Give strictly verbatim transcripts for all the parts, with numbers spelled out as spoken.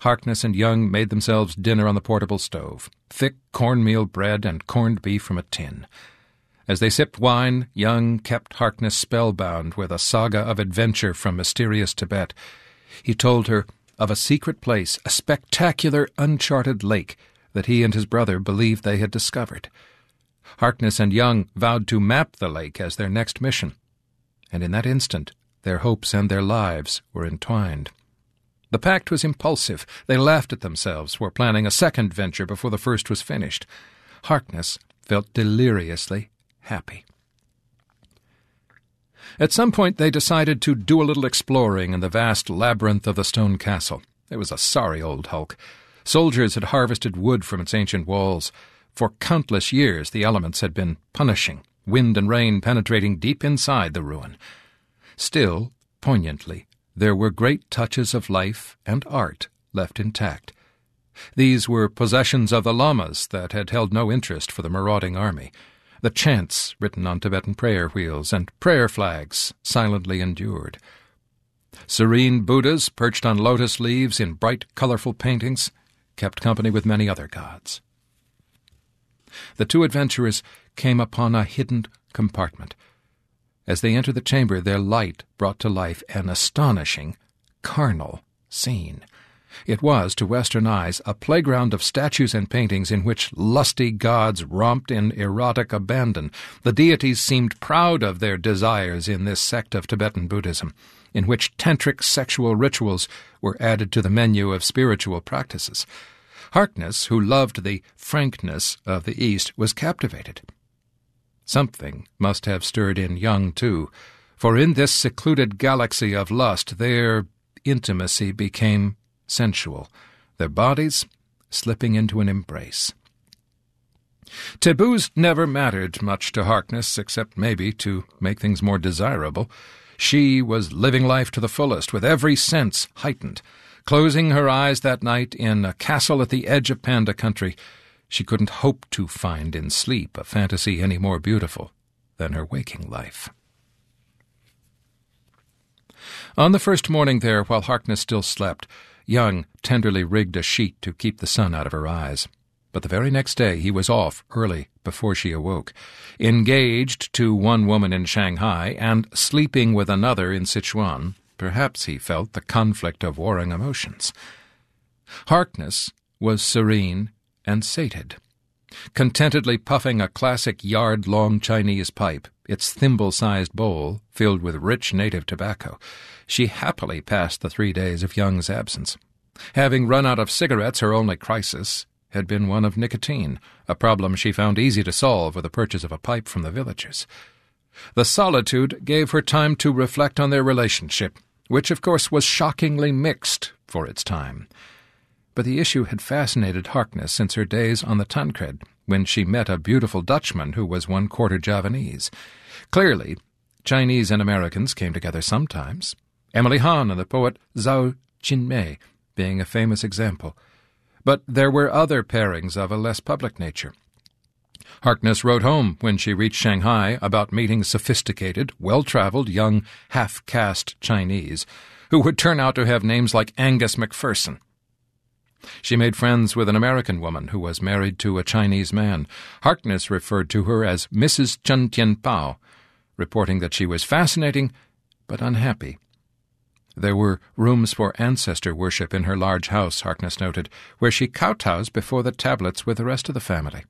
Harkness and Young made themselves dinner on the portable stove, thick cornmeal bread and corned beef from a tin. As they sipped wine, Young kept Harkness spellbound with a saga of adventure from mysterious Tibet. He told her of a secret place, a spectacular, uncharted lake that he and his brother believed they had discovered. Harkness and Young vowed to map the lake as their next mission, and in that instant their hopes and their lives were entwined. The pact was impulsive. They laughed at themselves for planning a second venture before the first was finished. Harkness felt deliriously happy. At some point they decided to do a little exploring in the vast labyrinth of the stone castle. It was a sorry old hulk. Soldiers had harvested wood from its ancient walls. For countless years the elements had been punishing, wind and rain penetrating deep inside the ruin. Still, poignantly, there were great touches of life and art left intact. These were possessions of the lamas that had held no interest for the marauding army. The chants written on Tibetan prayer wheels and prayer flags silently endured. Serene Buddhas perched on lotus leaves in bright, colorful paintings kept company with many other gods. The two adventurers came upon a hidden compartment. As they entered the chamber, their light brought to life an astonishing, carnal scene. It was, to Western eyes, a playground of statues and paintings in which lusty gods romped in erotic abandon. The deities seemed proud of their desires in this sect of Tibetan Buddhism, in which tantric sexual rituals were added to the menu of spiritual practices. Harkness, who loved the frankness of the East, was captivated. Something must have stirred in Young, too, for in this secluded galaxy of lust their intimacy became sensual, their bodies slipping into an embrace. Taboos never mattered much to Harkness, except maybe to make things more desirable. She was living life to the fullest, with every sense heightened. Closing her eyes that night in a castle at the edge of Panda country, she couldn't hope to find in sleep a fantasy any more beautiful than her waking life. On the first morning there, while Harkness still slept, Young tenderly rigged a sheet to keep the sun out of her eyes. But the very next day he was off early before she awoke, engaged to one woman in Shanghai and sleeping with another in Sichuan. Perhaps he felt the conflict of warring emotions. Harkness was serene and sated, contentedly puffing a classic yard-long Chinese pipe, its thimble-sized bowl filled with rich native tobacco. She happily passed the three days of Young's absence. Having run out of cigarettes, her only crisis had been one of nicotine, a problem she found easy to solve with the purchase of a pipe from the villagers. The solitude gave her time to reflect on their relationship, which, of course, was shockingly mixed for its time. But the issue had fascinated Harkness since her days on the Tancred, when she met a beautiful Dutchman who was one-quarter Javanese. Clearly, Chinese and Americans came together sometimes, Emily Hahn and the poet Zhao Qinmei being a famous example. But there were other pairings of a less public nature. Harkness wrote home when she reached Shanghai about meeting sophisticated, well-traveled, young, half-caste Chinese who would turn out to have names like Angus McPherson. She made friends with an American woman who was married to a Chinese man. Harkness referred to her as Missus Chen Tianpao, reporting that she was fascinating but unhappy. There were rooms for ancestor worship in her large house, Harkness noted, where she kowtows before the tablets with the rest of the family.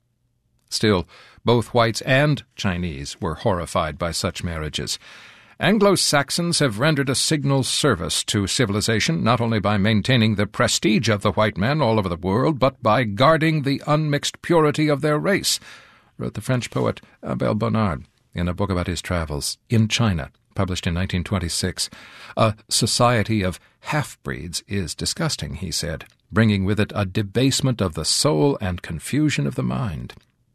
Still, both whites and Chinese were horrified by such marriages. Anglo-Saxons have rendered a signal service to civilization, not only by maintaining the prestige of the white man all over the world, but by guarding the unmixed purity of their race, wrote the French poet Abel Bonnard in a book about his travels in China, published in nineteen twenty-six. A society of half-breeds is disgusting, he said, bringing with it a debasement of the soul and confusion of the mind.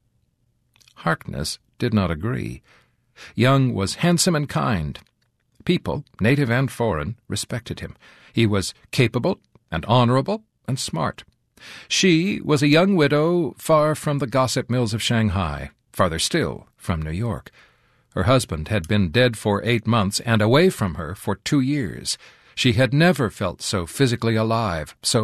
Harkness did not agree. Young was handsome and kind. People, native and foreign, respected him. He was capable and honorable and smart. She was a young widow far from the gossip mills of Shanghai, farther still from New York. Her husband had been dead for eight months and away from her for two years. She had never felt so physically alive, so